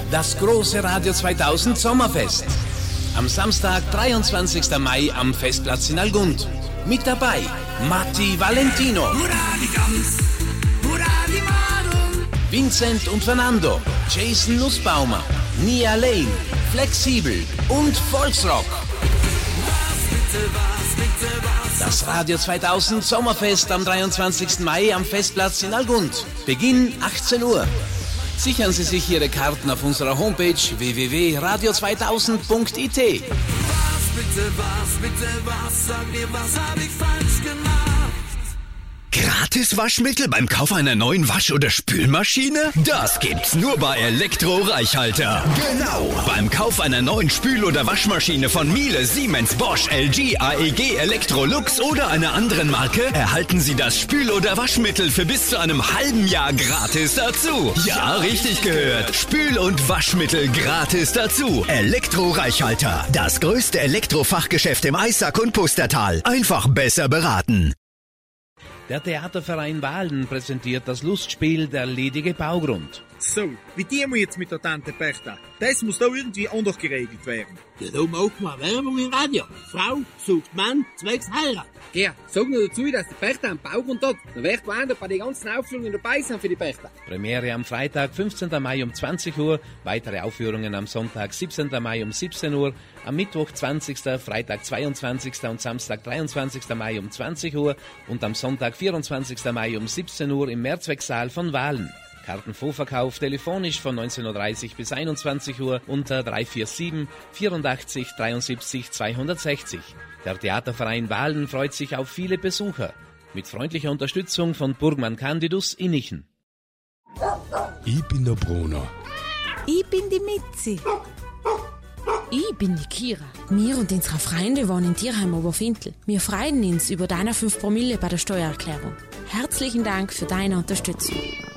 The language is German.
das große Radio 2000 Sommerfest. Am Samstag, 23. Mai am Festplatz in Algund. Mit dabei Matti Valentino, Vincent und Fernando, Jason Nussbaumer, Nia Lane, Flexibel und Volksrock. Das Radio 2000 Sommerfest am 23. Mai am Festplatz in Algund. Beginn 18 Uhr. Sichern Sie sich Ihre Karten auf unserer Homepage www.radio2000.it. Was, sag mir, was hab ich falsch gemacht? Gratis Waschmittel beim Kauf einer neuen Wasch- oder Spülmaschine? Das gibt's nur bei Elektro-Reichhalter. Genau! Beim Kauf einer neuen Spül- oder Waschmaschine von Miele, Siemens, Bosch, LG, AEG, Electrolux oder einer anderen Marke erhalten Sie das Spül- oder Waschmittel für bis zu einem halben Jahr gratis dazu. Ja, richtig gehört. Spül- und Waschmittel gratis dazu. Elektro-Reichhalter. Das größte Elektrofachgeschäft im Eisack und Pustertal. Einfach besser beraten. Der Theaterverein Wahlen präsentiert das Lustspiel Der ledige Baugrund. So, wie die wir jetzt mit der Tante Bertha? Das muss da irgendwie anders geregelt werden. Ja, da macht man Werbung im Radio. Frau sucht Mann, zwecks Heirat. Ja, sag nur dazu, dass die Bertha einen Baugrund hat. Dann wird man bei den ganzen Aufführungen dabei sein für die Bertha. Premiere am Freitag, 15. Mai um 20 Uhr, weitere Aufführungen am Sonntag, 17. Mai um 17 Uhr, am Mittwoch 20., Freitag 22. und Samstag 23. Mai um 20 Uhr und am Sonntag 24. Mai um 17 Uhr im Mehrzwecksaal von Wahlen. Kartenvorverkauf telefonisch von 19.30 Uhr bis 21 Uhr unter 347 84 73 260. Der Theaterverein Wahlen freut sich auf viele Besucher. Mit freundlicher Unterstützung von Burgmann Candidus Innichen. Ich bin der Bruno. Ich bin die Mitzi. Ich bin die Kira. Wir und unsere Freunde wohnen in Tierheim Oberfintel. Wir freuen uns über deine 5 Promille bei der Steuererklärung. Herzlichen Dank für deine Unterstützung.